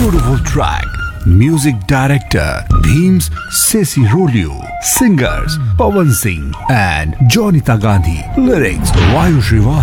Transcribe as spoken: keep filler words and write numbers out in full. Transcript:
beautiful track. Music director Bheems Sesirolio. Singers Pawan Singh and Jonita Gandhi. Lyrics Vayu Srivastav.